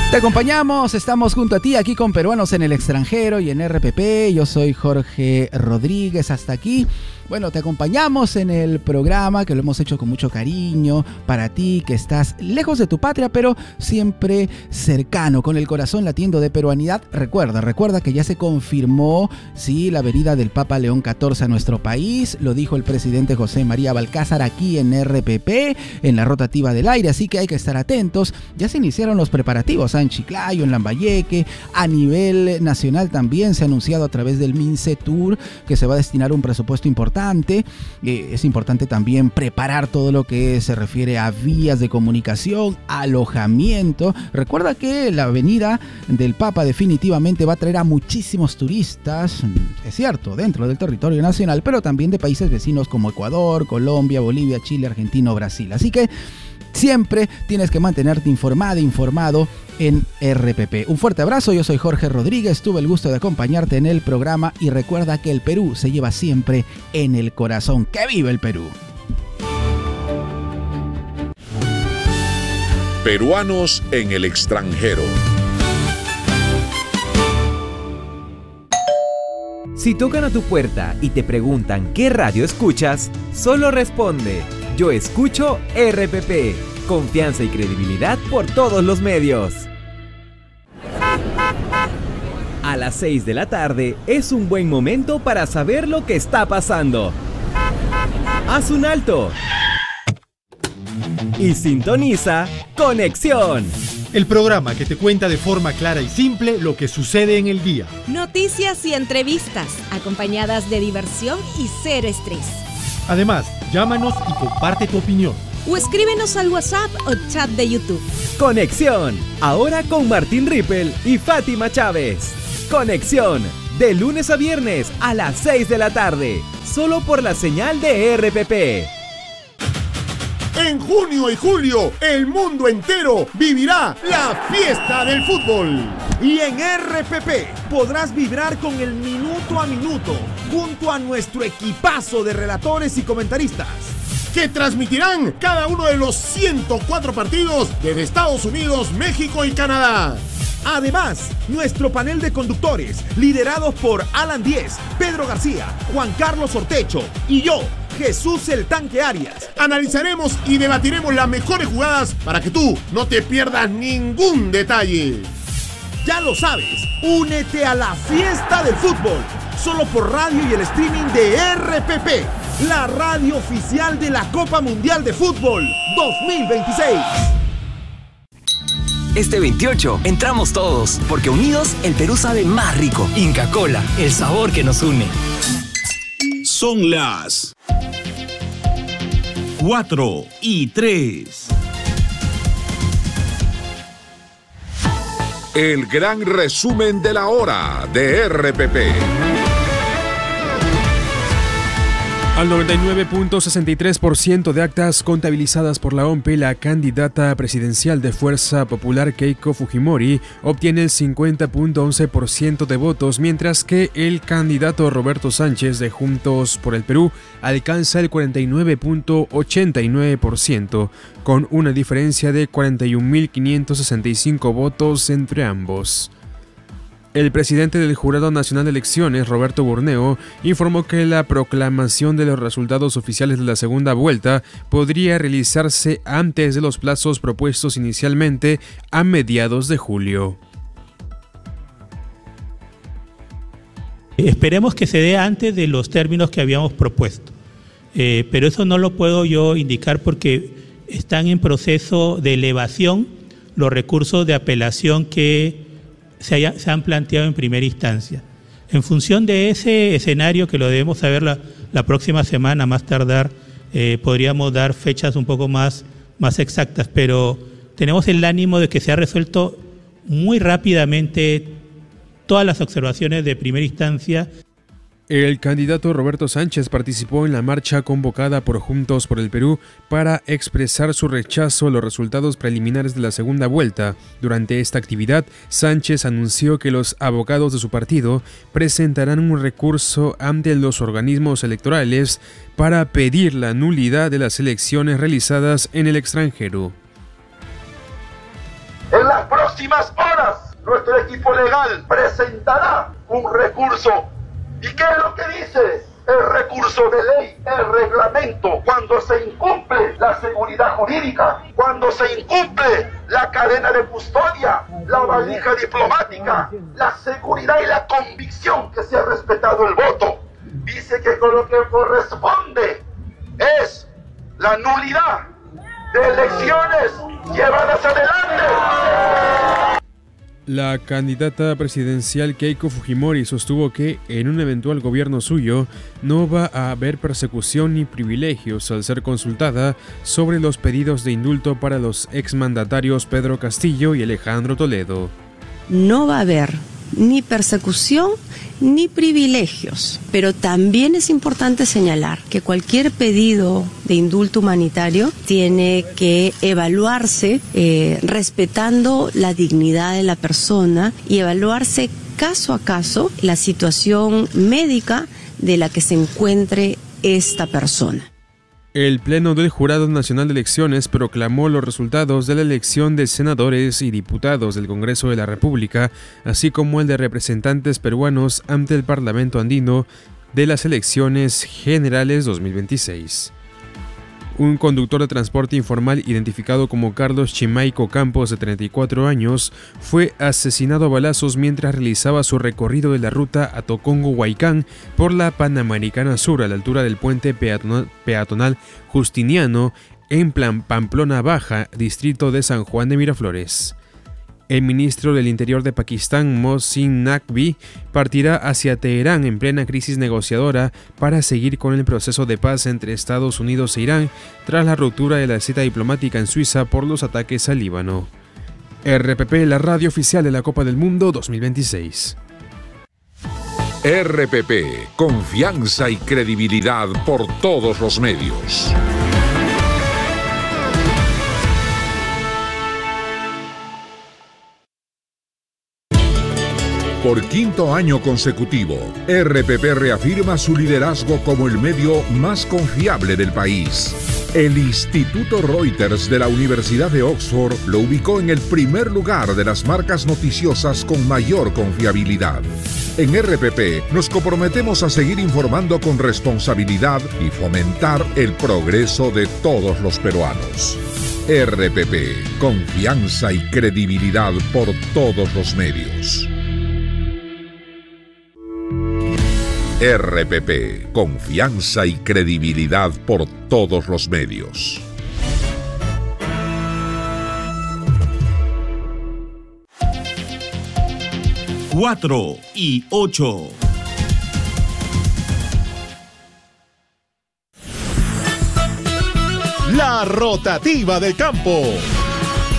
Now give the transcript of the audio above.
Te acompañamos, estamos junto a ti aquí con Peruanos en el Extranjero y en RPP. Yo soy Jorge Rodríguez, hasta aquí. Bueno, te acompañamos en el programa que lo hemos hecho con mucho cariño para ti que estás lejos de tu patria, pero siempre cercano, con el corazón latiendo de peruanidad. Recuerda que ya se confirmó, sí, la venida del Papa León XIV a nuestro país. Lo dijo el presidente José María Balcázar aquí en RPP, en la rotativa del aire, así que hay que estar atentos. Ya se iniciaron los preparativos en Chiclayo, en Lambayeque. A nivel nacional también se ha anunciado a través del MINCETUR que se va a destinar un presupuesto importante. Es importante también preparar todo lo que se refiere a vías de comunicación, alojamiento. Recuerda que la venida del Papa definitivamente va a traer a muchísimos turistas, es cierto, dentro del territorio nacional, pero también de países vecinos como Ecuador, Colombia, Bolivia, Chile, Argentina o Brasil. Así que siempre tienes que mantenerte informado en RPP. Un fuerte abrazo, yo soy Jorge Rodríguez, tuve el gusto de acompañarte en el programa y recuerda que el Perú se lleva siempre en el corazón. ¡Que viva el Perú! Peruanos en el extranjero. Si tocan a tu puerta y te preguntan qué radio escuchas, solo responde: yo escucho RPP. Confianza y credibilidad por todos los medios. A las 6 de la tarde es un buen momento para saber lo que está pasando. Haz un alto y sintoniza Conexión, el programa que te cuenta de forma clara y simple lo que sucede en el día. Noticias y entrevistas, acompañadas de diversión y cero estrés. Además, llámanos y comparte tu opinión. O escríbenos al WhatsApp o chat de YouTube. Conexión, ahora con Martín Rippel y Fátima Chávez. Conexión, de lunes a viernes a las 6 de la tarde, solo por la señal de RPP. En junio y julio, el mundo entero vivirá la fiesta del fútbol. Y en RPP podrás vibrar con el minuto a minuto, junto a nuestro equipazo de relatores y comentaristas, que transmitirán cada uno de los 104 partidos desde Estados Unidos, México y Canadá. Además, nuestro panel de conductores, liderados por Alan Díez, Pedro García, Juan Carlos Ortecho y yo, Jesús el Tanque Arias, analizaremos y debatiremos las mejores jugadas para que tú no te pierdas ningún detalle. Ya lo sabes, únete a la fiesta del fútbol, solo por radio y el streaming de RPP, la radio oficial de la Copa Mundial de Fútbol 2026. Este 28 entramos todos, porque unidos el Perú sabe más rico. Inca Kola, el sabor que nos une. Son las 4:03. El gran resumen de la hora de RPP. Al 99.63% de actas contabilizadas por la OMPE, la candidata presidencial de Fuerza Popular Keiko Fujimori obtiene el 50.11% de votos, mientras que el candidato Roberto Sánchez de Juntos por el Perú alcanza el 49.89%, con una diferencia de 41.565 votos entre ambos. El presidente del Jurado Nacional de Elecciones, Roberto Burneo, informó que la proclamación de los resultados oficiales de la segunda vuelta podría realizarse antes de los plazos propuestos inicialmente a mediados de julio. Esperemos que se dé antes de los términos que habíamos propuesto, pero eso no lo puedo yo indicar porque están en proceso de elevación los recursos de apelación que se han planteado en primera instancia. En función de ese escenario, que lo debemos saber la próxima semana, más tardar, podríamos dar fechas un poco más exactas, pero tenemos el ánimo de que se ha resuelto muy rápidamente todas las observaciones de primera instancia. El candidato Roberto Sánchez participó en la marcha convocada por Juntos por el Perú para expresar su rechazo a los resultados preliminares de la segunda vuelta. Durante esta actividad, Sánchez anunció que los abogados de su partido presentarán un recurso ante los organismos electorales para pedir la nulidad de las elecciones realizadas en el extranjero. En las próximas horas, nuestro equipo legal presentará un recurso. ¿Y qué es lo que dice el recurso de ley, el reglamento? Cuando se incumple la seguridad jurídica, cuando se incumple la cadena de custodia, la valija diplomática, la seguridad y la convicción que se ha respetado el voto. Dice que con lo que corresponde es la nulidad de elecciones llevadas adelante. La candidata presidencial Keiko Fujimori sostuvo que en un eventual gobierno suyo no va a haber persecución ni privilegios al ser consultada sobre los pedidos de indulto para los exmandatarios Pedro Castillo y Alejandro Toledo. No va a haber ni persecución ni privilegios, pero también es importante señalar que cualquier pedido de indulto humanitario tiene que evaluarse respetando la dignidad de la persona y evaluarse caso a caso la situación médica de la que se encuentre esta persona. El Pleno del Jurado Nacional de Elecciones proclamó los resultados de la elección de senadores y diputados del Congreso de la República, así como el de representantes peruanos ante el Parlamento andino de las elecciones generales 2026. Un conductor de transporte informal identificado como Carlos Chimaico Campos, de 34 años, fue asesinado a balazos mientras realizaba su recorrido de la ruta a Tocongo-Huaycán por la Panamericana Sur a la altura del puente peatonal Justiniano en Pamplona Baja, distrito de San Juan de Miraflores. El ministro del Interior de Pakistán, Mohsin Naqvi, partirá hacia Teherán en plena crisis negociadora para seguir con el proceso de paz entre Estados Unidos e Irán tras la ruptura de la cita diplomática en Suiza por los ataques al Líbano. RPP, la radio oficial de la Copa del Mundo 2026. RPP, confianza y credibilidad por todos los medios. Por quinto año consecutivo, RPP reafirma su liderazgo como el medio más confiable del país. El Instituto Reuters de la Universidad de Oxford lo ubicó en el primer lugar de las marcas noticiosas con mayor confiabilidad. En RPP nos comprometemos a seguir informando con responsabilidad y fomentar el progreso de todos los peruanos. RPP, confianza y credibilidad por todos los medios. RPP, confianza y credibilidad por todos los medios. Cuatro y 8. La rotativa del campo.